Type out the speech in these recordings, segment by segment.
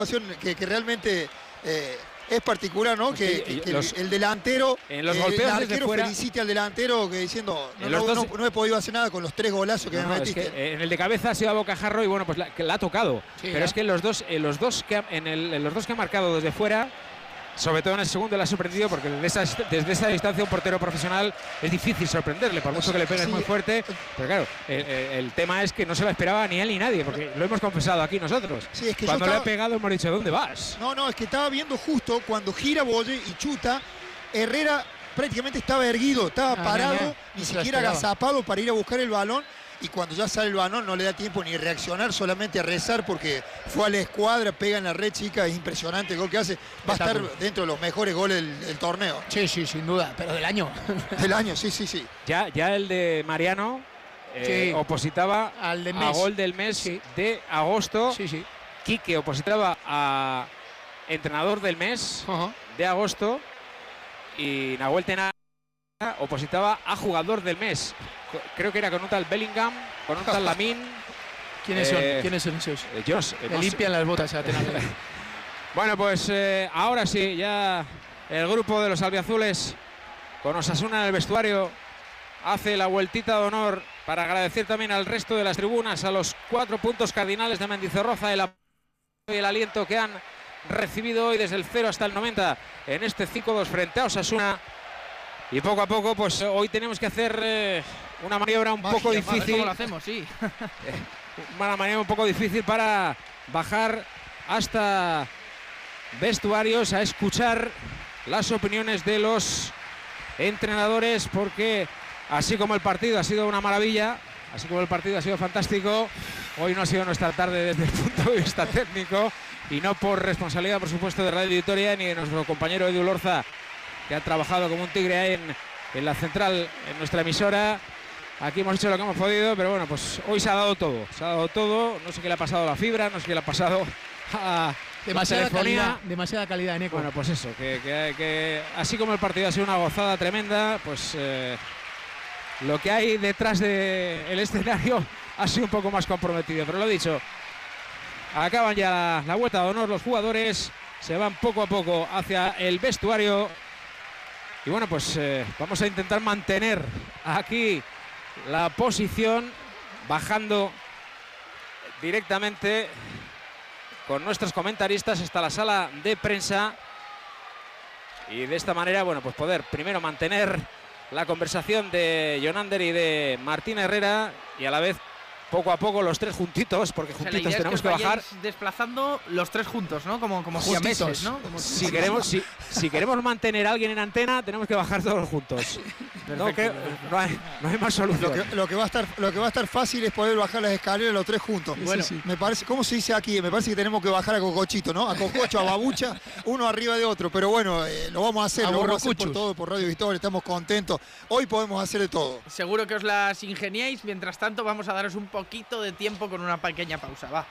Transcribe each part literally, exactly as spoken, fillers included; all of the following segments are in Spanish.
que, que realmente eh, es particular, ¿no? Que, que, que los, el, el delantero, en los eh, golpeos el arquero fuera, felicite al delantero que diciendo no, no, dos, no, no he podido hacer nada con los tres golazos que no, me no, metiste. Es que en el de cabeza ha sido a bocajarro y bueno, pues la, que la ha tocado. Sí, pero ¿eh? Es que en los dos, en los dos que ha, en, el, en los dos que ha marcado desde fuera, sobre todo en el segundo, le ha sorprendido porque desde esa, desde esa distancia un portero profesional es difícil sorprenderle, por mucho que le pegues sí. muy fuerte. Pero claro, el, el tema es que no se lo esperaba ni él ni nadie, porque lo hemos confesado aquí nosotros. Sí, es que cuando estaba... le ha pegado hemos dicho, ¿dónde vas? No, no, es que estaba viendo justo cuando gira Boye y chuta, Herrera prácticamente estaba erguido, estaba ah, parado, no, no. ni siquiera agazapado para ir a buscar el balón. Y cuando ya sale el balón no le da tiempo ni reaccionar, solamente a rezar porque fue a la escuadra, pega en la red chica, es impresionante el gol que hace. Va Está a estar muy... dentro de los mejores goles del, del torneo. Sí, sí, sin duda, pero del año. Del año, sí, sí, sí. Ya, ya el de Mariano eh, sí. opositaba Al de a gol del mes sí. de agosto. Sí, sí. Quique opositaba a entrenador del mes uh-huh. de agosto. Y Nahuel Tena opositaba a jugador del mes. Creo que era con un tal Bellingham, con un tal Lamine. ¿Quiénes eh, son? ¿Quiénes son esos? Eh, yo, eh, Le limpian las botas a Tena. Bueno, pues eh, ahora sí, ya el grupo de los albiazules con Osasuna en el vestuario hace la vueltita de honor para agradecer también al resto de las tribunas, a los cuatro puntos cardinales de Mendizorroza, el apoyo y el aliento que han recibido hoy desde el cero hasta el noventa en este cinco dos frente a Osasuna. Y poco a poco, pues hoy tenemos que hacer eh, una maniobra un Magia, poco difícil. ¿Cómo lo hacemos? Sí. Una maniobra un poco difícil para bajar hasta vestuarios a escuchar las opiniones de los entrenadores, porque así como el partido ha sido una maravilla, así como el partido ha sido fantástico, hoy no ha sido nuestra tarde desde el punto de vista técnico y no por responsabilidad, por supuesto, de Radio Vitoria ni de nuestro compañero Edu Lorza, que ha trabajado como un tigre ahí en, en la central, en nuestra emisora. Aquí hemos hecho lo que hemos podido, pero bueno, pues hoy se ha dado todo. Se ha dado todo. No sé qué le ha pasado a la fibra, no sé qué le ha pasado a demasiada calidad, demasiada calidad en eco. Bueno, pues eso, que, que, que así como el partido ha sido una gozada tremenda, pues eh, lo que hay detrás del escenario ha sido un poco más comprometido. Pero lo dicho, acaban ya la, la vuelta de honor los jugadores, se van poco a poco hacia el vestuario. Y bueno, pues eh, vamos a intentar mantener aquí la posición, bajando directamente con nuestros comentaristas hasta la sala de prensa. Y de esta manera, bueno, pues poder primero mantener la conversación de Jonander y de Martín Herrera y a la vez poco a poco los tres juntitos, porque juntitos o sea, tenemos que, que bajar. Desplazando los tres juntos, ¿no? Como, como siameses, ¿no? Como si, queremos, si, si queremos mantener a alguien en antena, tenemos que bajar todos juntos. No, que, no, hay, no hay más solución. Lo que, lo, que va a estar, lo que va a estar fácil es poder bajar las escaleras los tres juntos. Bueno, sí, sí. Me parece, ¿cómo se dice aquí? Me parece que tenemos que bajar a Cocochito, ¿no? A Cococho, a Babucha, uno arriba de otro. Pero bueno, eh, lo vamos a hacer, a lo vamos a hacer por todo, por Radio Vitoria, estamos contentos. Hoy podemos hacer de todo. Seguro que os las ingeniáis. Mientras tanto, vamos a daros un poquito de tiempo con una pequeña pausa, va.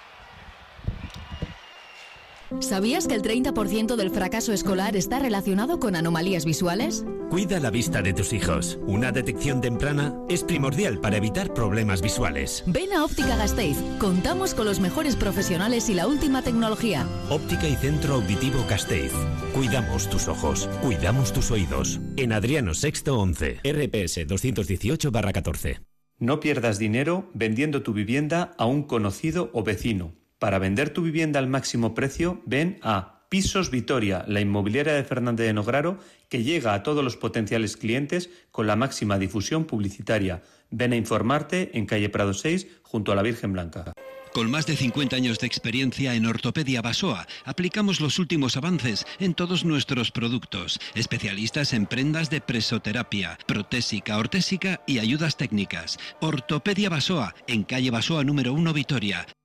¿Sabías que el treinta por ciento del fracaso escolar está relacionado con anomalías visuales? Cuida la vista de tus hijos. Una detección temprana es primordial para evitar problemas visuales. Ven a Óptica Gasteiz. Contamos con los mejores profesionales y la última tecnología. Óptica y Centro Auditivo Gasteiz. Cuidamos tus ojos, cuidamos tus oídos. En Adriano Sexto once, R P S doscientos dieciocho barra catorce. No pierdas dinero vendiendo tu vivienda a un conocido o vecino. Para vender tu vivienda al máximo precio, ven a Pisos Vitoria, la inmobiliaria de Fernández de Nograro, que llega a todos los potenciales clientes con la máxima difusión publicitaria. Ven a informarte en calle Prado seis, junto a la Virgen Blanca. Con más de cincuenta años de experiencia en Ortopedia Basoa, aplicamos los últimos avances en todos nuestros productos. Especialistas en prendas de presoterapia, protésica, ortésica y ayudas técnicas. Ortopedia Basoa, en calle Basoa número uno, Vitoria.